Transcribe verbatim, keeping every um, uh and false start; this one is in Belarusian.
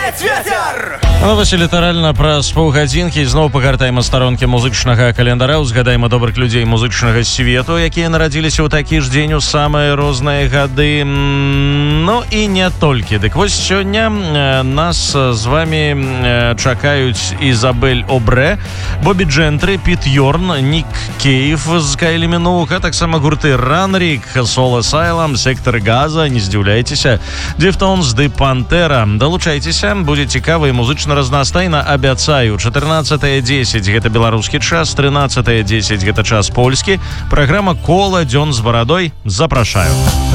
Ледзь ветер! Ну, вось літаральна праз паўгадзінкі зноў пагартаем старонкі музычнага календара, узгадаем добрых людзей музычнага свету, якія нарадзіліся ў такі ж дзень у самыя розныя гады. Ну і не толькі. Дык вось сёння нас з вами чакаюць Ізабель Обрэ, Бобі Джентры, Піт Йорн, Нік Кейв з Кайлі Міноуг, а таксама гурты Ранрік, Сол Асайлам, Сектор Газа, не здзіўляйцеся, Дефтонс ды Пантэра. Далучайцеся, будзе цікава і музычна разнастайна, абяцаю. чатырнаццатае дзесяць гэта беларускі час, трынаццатае дзесяць гэта час польскі. Праграма «Кола дзён з барадой». Запрашаю.